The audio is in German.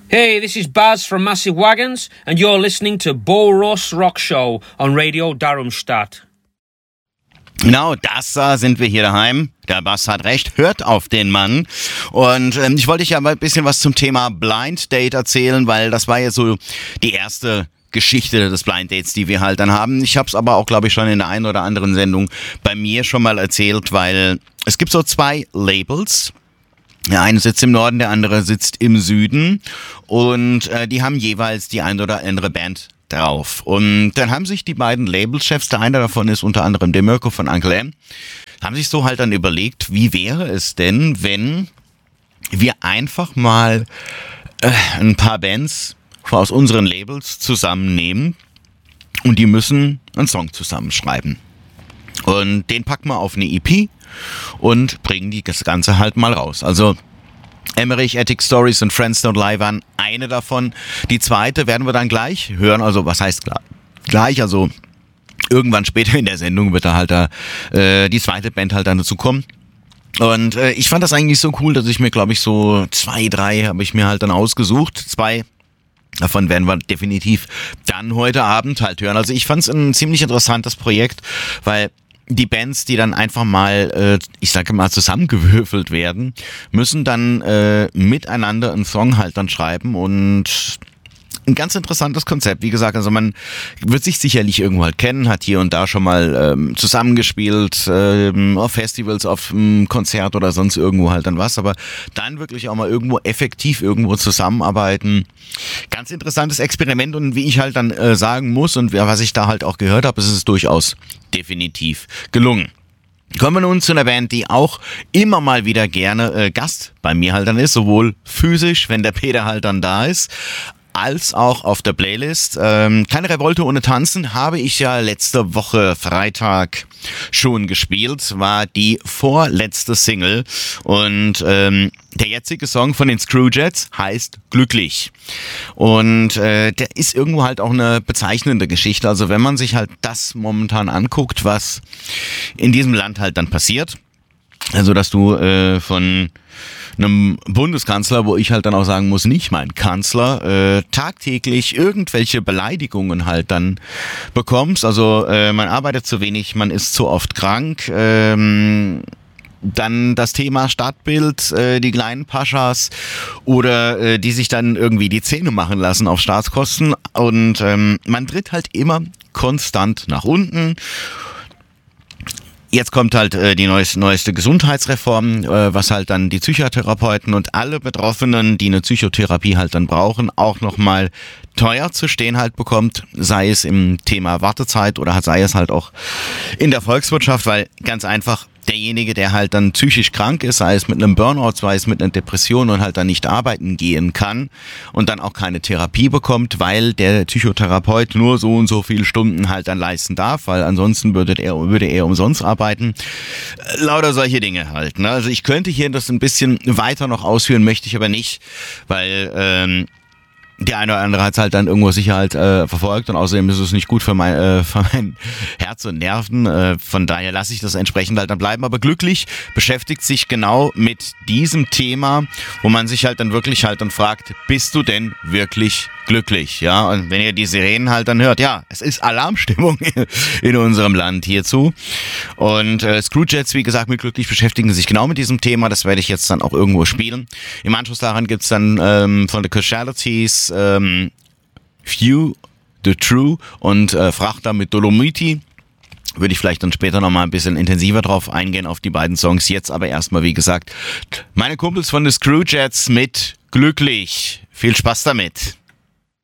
Hey, this is Baz from Massive Wagons, and you're listening to Bo Ross Rock Show on Radio Darmstadt. Genau, da sind wir hier daheim. Der Bass hat recht, hört auf den Mann. Und ich wollte ja mal ein bisschen was zum Thema Blind Date erzählen, weil das war ja so die erste Geschichte des Blind Dates, die wir halt dann haben. Ich habe es aber auch, glaube ich, schon in der einen oder anderen Sendung bei mir schon mal erzählt, weil es gibt so zwei Labels. Der eine sitzt im Norden, der andere sitzt im Süden und die haben jeweils die eine oder andere Band drauf. Und dann haben sich die beiden Labelchefs, der eine davon ist unter anderem der Mirko von Uncle M, haben sich so halt dann überlegt, wie wäre es denn, wenn wir einfach mal ein paar Bands aus unseren Labels zusammennehmen und die müssen einen Song zusammenschreiben. Und den packen wir auf eine EP und bringen das Ganze halt mal raus. Also Emmerich, Attic Stories und Friends Don't Lie waren eine davon. Die zweite werden wir dann gleich hören. Also was heißt gleich? Also irgendwann später in der Sendung wird da halt die zweite Band halt dann dazu kommen. Und ich fand das eigentlich so cool, dass ich mir, glaube ich, so 2, 3 habe ich mir halt dann ausgesucht. 2 davon werden wir definitiv dann heute Abend halt hören. Also ich fand es ein ziemlich interessantes Projekt, weil die Bands, die dann einfach mal, ich sage mal, zusammengewürfelt werden, müssen dann miteinander einen Song halt dann schreiben und ein ganz interessantes Konzept. Wie gesagt, also man wird sich sicherlich irgendwo halt kennen, hat hier und da schon mal zusammengespielt, auf Festivals, auf einem Konzert oder sonst irgendwo halt dann was, aber dann wirklich auch mal irgendwo effektiv irgendwo zusammenarbeiten. Ganz interessantes Experiment und wie ich halt dann sagen muss und was ich da halt auch gehört habe, ist es durchaus definitiv gelungen. Kommen wir nun zu einer Band, die auch immer mal wieder gerne Gast bei mir halt dann ist, sowohl physisch, wenn der Peter halt dann da ist, als auch auf der Playlist. Keine Revolte ohne Tanzen habe ich ja letzte Woche Freitag schon gespielt, war die vorletzte Single und der jetzige Song von den Screwjets heißt Glücklich und der ist irgendwo halt auch eine bezeichnende Geschichte, also wenn man sich halt das momentan anguckt, was in diesem Land halt dann passiert, also dass du von einem Bundeskanzler, wo ich halt dann auch sagen muss, nicht mein Kanzler, tagtäglich irgendwelche Beleidigungen halt dann bekommst. Also man arbeitet zu wenig, man ist zu oft krank. Dann das Thema Stadtbild, die kleinen Paschas oder die sich dann irgendwie die Zähne machen lassen auf Staatskosten. Und man tritt halt immer konstant nach unten. Jetzt kommt halt die neueste Gesundheitsreform, was halt dann die Psychotherapeuten und alle Betroffenen, die eine Psychotherapie halt dann brauchen, auch nochmal teuer zu stehen halt bekommt, sei es im Thema Wartezeit oder sei es halt auch in der Volkswirtschaft, weil ganz einfach derjenige, der halt dann psychisch krank ist, sei es mit einem Burnout, sei es mit einer Depression und halt dann nicht arbeiten gehen kann und dann auch keine Therapie bekommt, weil der Psychotherapeut nur so und so viele Stunden halt dann leisten darf, weil ansonsten würde er umsonst arbeiten. Lauter solche Dinge halt, ne? Also ich könnte hier das ein bisschen weiter noch ausführen, möchte ich aber nicht, weil der eine oder andere hat es halt dann irgendwo sicher halt verfolgt und außerdem ist es nicht gut für mein Herz und Nerven. Von daher lasse ich das entsprechend halt dann bleiben. Aber Glücklich beschäftigt sich genau mit diesem Thema, wo man sich halt dann wirklich halt dann fragt, bist du denn wirklich glücklich? Ja, und wenn ihr die Sirenen halt dann hört, ja, es ist Alarmstimmung in unserem Land hierzu. Und Screwjets, wie gesagt, mit Glücklich beschäftigen sich genau mit diesem Thema. Das werde ich jetzt dann auch irgendwo spielen. Im Anschluss daran gibt's dann von The Casualties Few, The True und Frachter mit Dolomiti. Würde ich vielleicht dann später nochmal ein bisschen intensiver drauf eingehen auf die beiden Songs. Jetzt aber erstmal, wie gesagt, meine Kumpels von The Screwjets mit Glücklich. Viel Spaß damit.